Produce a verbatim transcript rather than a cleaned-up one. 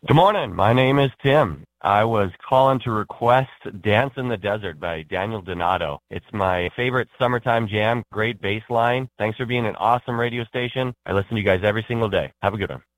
Good morning. My name is Tim. I was calling to request Dance in the Desert by Daniel Donato. It's my favorite summertime jam. Great bass line. Thanks for being an awesome radio station. I listen to you guys every single day. Have a good one.